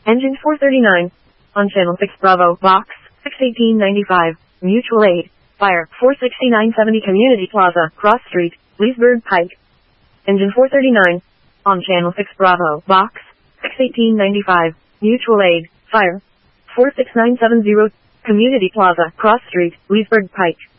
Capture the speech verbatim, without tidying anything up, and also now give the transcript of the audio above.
Engine four thirty-nine. On Channel six Bravo, Box six eighteen ninety-five, Mutual Aid. Fire, four sixty-nine seventy Community Plaza, Cross Street, Leesburg Pike. Engine four thirty-nine. On Channel six Bravo, Box six eighteen ninety-five, Mutual Aid. Fire, four six nine seven zero, Community Plaza, Cross Street, Leesburg Pike.